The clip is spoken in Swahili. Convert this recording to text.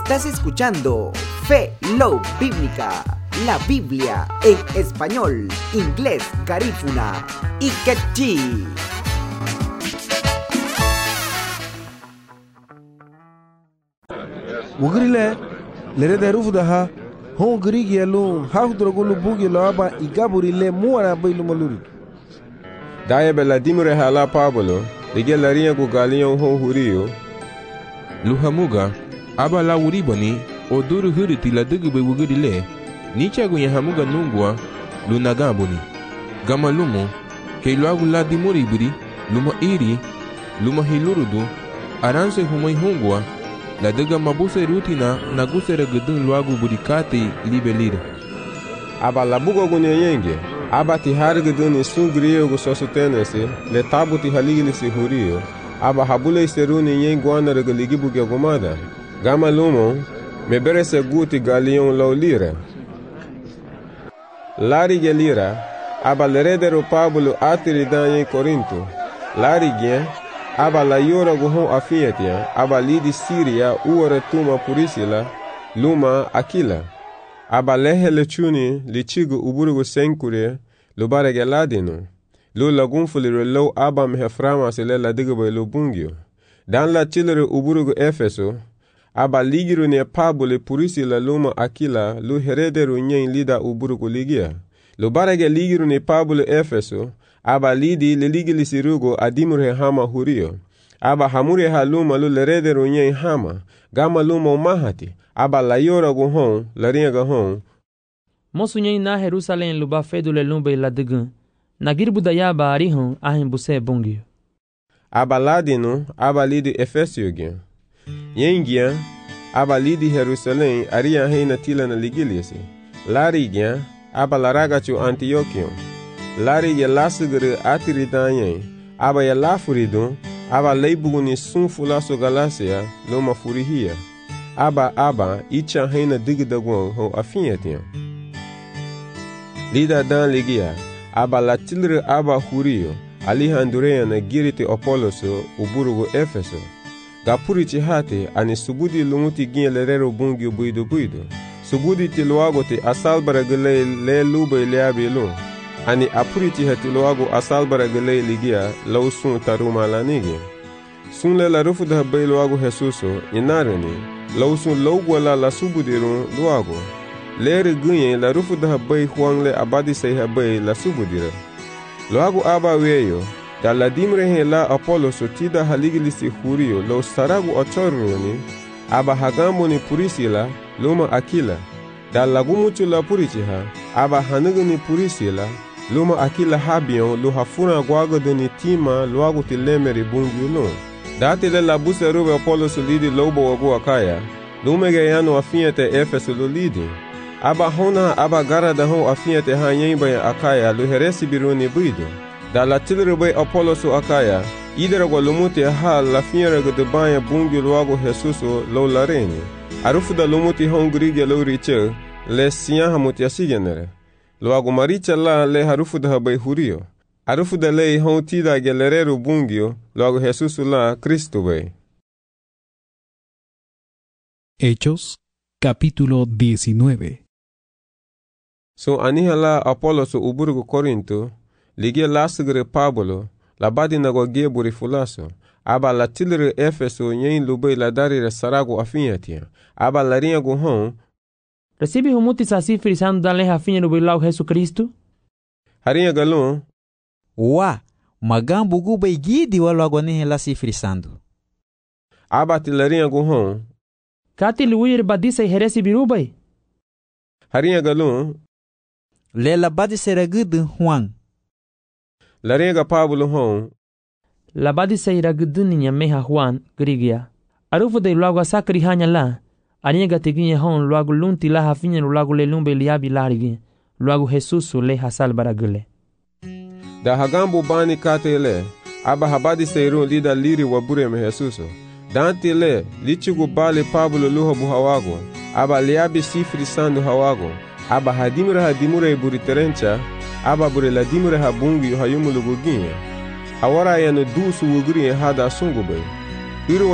Estás escuchando Fe, Love Bíblica, la Biblia en español, inglés, garífuna y quechí. Wugrile lere da rufu da ha hon grigi yalo ha hudrogulu bugi lo aba igaburi le muara bailu maluri Daye bela dimure hala Pablo dige laria gu galion hon huriyo Luhamuga aba la wuribani o duru huriti la dugube wugurile nicha gu yahamuga nungwa lunagabuni gama lumo ke luagu la dimuri buri luma iri luma hilurudu aranse humai hungwa la daga mabuse rutina na gusere gudun luagu budikati libelire aba la bugo gu nyenge aba ti har gudun sungriyo gu sosutenese le tabu ti haligili si huriyo aba habule seruni yengwana regaligi buge gumada gama lumo mebere se guti galion laulira lari gelira aba leredero Pablo atiri danye Korinto lari gen aba la yora gu hon afiatia aba lidi Siria uore tuma purisila luma Akila aba lehele chuni lichigu uburugu senkure lubare geladino lu lagunfulire lo aba meheframa sile la digube lo bungio dan la chilere uburugu Efeso aba ligiru ne Pablo purisila luma Akila lu herederu nyen lida uburugu ligia lubare ge ligiru ne Pablo Efeso aba lidi le ligili sirugo adimure hama hurio aba hamure haluma lu lerederu nyen hama gama luma mahati aba la yora gu hon la ringa hon mosu nyen na Jerusalem luba fedule lumbe la digun na girbu da yaba arihon ahin buse bungio aba ladino aba lidi Efesio gen yengia aba lidi Jerusalem aria heina tila na ligiliasi lari gen aba laragachu Antiochion lari ya lasugere atiri danyen aba ya lafuridun aba leibuguni sunfulaso Galacia loma furihia aba icha heina digdagon ho afietian lida dan ligia aba latilre aba hurio alihandurea na giriti Apoloso uburugu Efeso gapurichi hate ani subudi lumuti gin lerero bungi buido subudi tiluago te asalbara gele le lube leabi lu ani apurichi hati luago asalbara gele ligia lausun taruma lanigi sunle la rufu da bay luago Jesuso inareni lausun lawgwala la subudirun luago leri gunye la rufu da bay huangle abadi say bay la subudira luago aba weyo da la dimre he la Apoloso tida haligilisi hurio lo saragu ochoroni aba hagambo ni purisila luma Akila da lagumuchu la purichiha aba hanugu ni purisila luma Akila habion lu hafuna gwago ni tima luagu tilemeri bungi lo dati le la buse rube Apoloso lidi lobo wagu akaya lumege yano afiate Efeso lo lidi aba hona aba gara da hon afiate ha nyemba ya akaya lu heresi biruni buido da la tilrebe Apoloso akaya idera go lumuti ha la fiera go de banya bungi luago Jesuso lo lareni arufu da lumuti hon grige lo riche le siya hamuti asigenere luago maricha la le harufu da bay hurio arufu da le hon tida gelerero bungio luago Jesuso la Cristo bay. Hechos capítulo 19. So anihala Apoloso uburugu Korinto ligia lasugre Pablo la badina go geburi fulaso aba la tilre Efeso nyen lube la darire sarago afiatia aba la ringa go hon recibe humuti sasi frisando danle afinha no bilau Jesucristo haringa galon wa magambu gube gidi walo agone la si frisando aba tilaringa go hon kati luir badisa heresi birubai haringa galon le la badisera gudu Juan laringa Pablo hon la badisa ira gudunya meha Juan grigia arufu de luago sakri hanya la aniga teginye hon luago lunti la hafinha no luago le lumbe liabi larigi luago Jesuso le hasal baragule da hagambo bani katele aba habadi seiru lida liri wabure me Jesuso dante le lichigu bale Pablo luho buhawago aba liabi sifri sandu hawago aba hadimure buriterencha aba bure la dimure habungi hayumulugu ginye awara yana dusu wuguri hada sungube